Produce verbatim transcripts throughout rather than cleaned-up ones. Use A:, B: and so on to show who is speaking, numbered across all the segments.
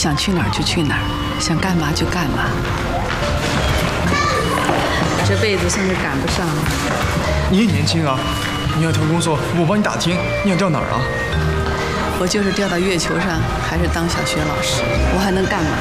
A: 想去哪儿就去哪儿，想干嘛就干嘛。这辈子算是赶不上了。
B: 你也年轻啊，你要调工作，我帮你打听，你想调哪儿啊？
A: 我就是调到月球上，还是当小学老师，我还能干嘛？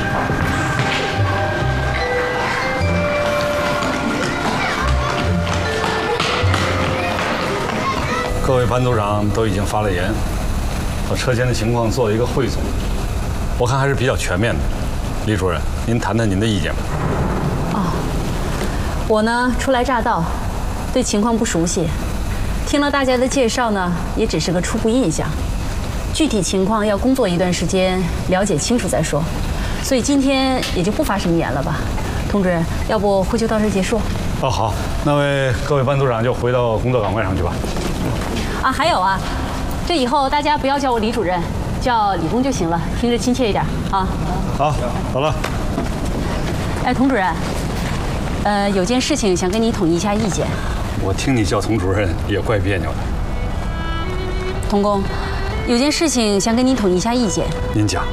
C: 各位班组长都已经发了言，把车间的情况做了一个汇总，我看还是比较全面的。李主任，您谈谈您的意见吧。
D: 哦，我呢初来乍到，对情况不熟悉，听了大家的介绍呢，也只是个初步印象，具体情况要工作一段时间了解清楚再说。所以今天也就不发什么言了吧。童主任，要不会就到这儿结束？
C: 哦，好，那位各位班组长就回到工作岗位上去吧。
D: 啊，还有啊，这以后大家不要叫我李主任，叫李工就行了，听着亲切一点啊。
C: 好，走了。
D: 哎，童主任，呃，有件事情想跟你统一一下意见。
C: 我听你叫童主任也怪别扭的。
D: 童工，有件事情想跟你统一一下意见。
C: 您讲。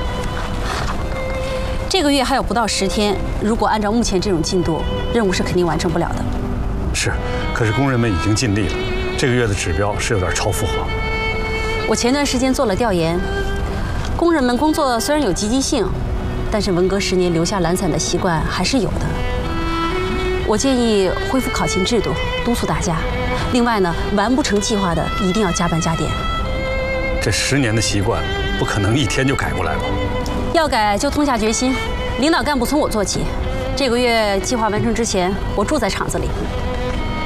D: 这个月还有不到十天，如果按照目前这种进度，任务是肯定完成不了的。
C: 是，可是工人们已经尽力了。这个月的指标是有点超负荷。
D: 我前段时间做了调研，工人们工作虽然有积极性，但是文革十年留下懒散的习惯还是有的。我建议恢复考勤制度，督促大家。另外呢，完不成计划的一定要加班加点。
C: 这十年的习惯不可能一天就改过来吧？
D: 要改就痛下决心，领导干部从我做起。这个月计划完成之前，我住在厂子里。